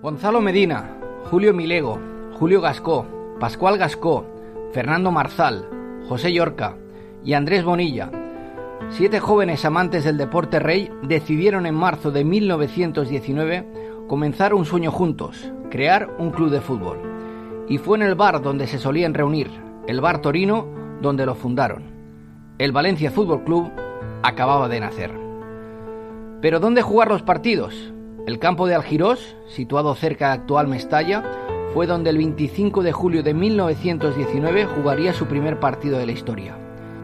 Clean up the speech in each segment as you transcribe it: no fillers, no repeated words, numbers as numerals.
Gonzalo Medina, Julio Milego, Julio Gascó, Pascual Gascó, Fernando Marzal, José Llorca y Andrés Bonilla, 7 jóvenes amantes del deporte rey, decidieron en marzo de 1919 comenzar un sueño juntos, crear un club de fútbol. Y fue en el bar donde se solían reunir, el Bar Torino, donde lo fundaron. El Valencia Fútbol Club acababa de nacer. ¿Pero dónde jugar los partidos? El campo de Algirós, situado cerca de actual Mestalla, fue donde el 25 de julio de 1919 jugaría su primer partido de la historia.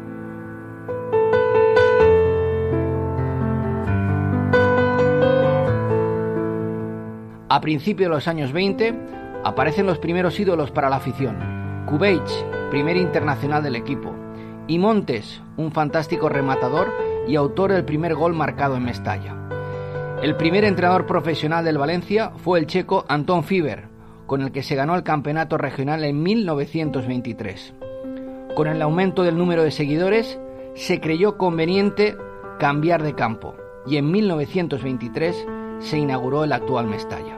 A principios de los años 20 aparecen los primeros ídolos para la afición. Cubells, primer internacional del equipo, y Montes, un fantástico rematador y autor del primer gol marcado en Mestalla. El primer entrenador profesional del Valencia fue el checo Anton Fiber, con el que se ganó el campeonato regional en 1923. Con el aumento del número de seguidores, se creyó conveniente cambiar de campo y en 1923 se inauguró el actual Mestalla.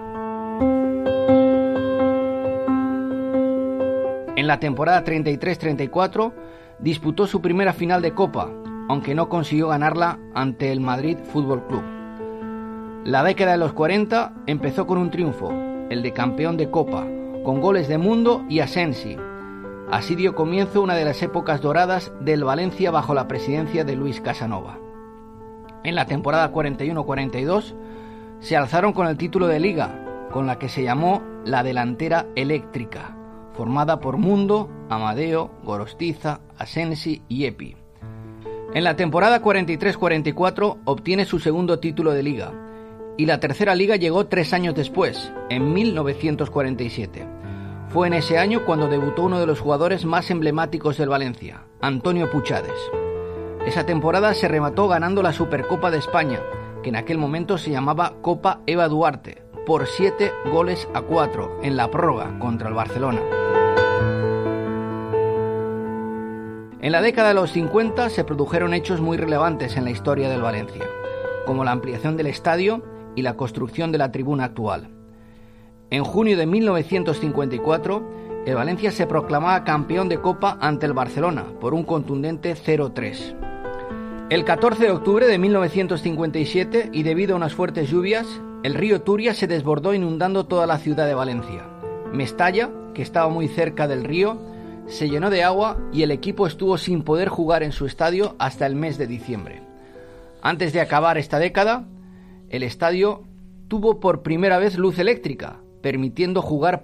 En la temporada 33-34 disputó su primera final de Copa, aunque no consiguió ganarla ante el Madrid Fútbol Club. La década de los 40 empezó con un triunfo, el de campeón de Copa, con goles de Mundo y Asensi. Así dio comienzo una de las épocas doradas del Valencia bajo la presidencia de Luis Casanova. En la temporada 41-42 se alzaron con el título de Liga, con la que se llamó la delantera eléctrica, formada por Mundo, Amadeo, Gorostiza, Asensi y Epi. En la temporada 43-44 obtiene su segundo título de Liga, y la tercera Liga llegó 3 años después, en 1947. Fue en ese año cuando debutó uno de los jugadores más emblemáticos del Valencia, Antonio Puchades. Esa temporada se remató ganando la Supercopa de España, que en aquel momento se llamaba Copa Eva Duarte, por 7-4 en la prórroga contra el Barcelona. En la década de los 50 se produjeron hechos muy relevantes en la historia del Valencia, como la ampliación del estadio y la construcción de la tribuna actual. En junio de 1954, el Valencia se proclamaba campeón de Copa ante el Barcelona por un contundente 0-3. El 14 de octubre de 1957, y debido a unas fuertes lluvias, el río Turia se desbordó inundando toda la ciudad de Valencia. Mestalla, que estaba muy cerca del río, se llenó de agua y el equipo estuvo sin poder jugar en su estadio hasta el mes de diciembre. Antes de acabar esta década, el estadio tuvo por primera vez luz eléctrica, permitiendo jugar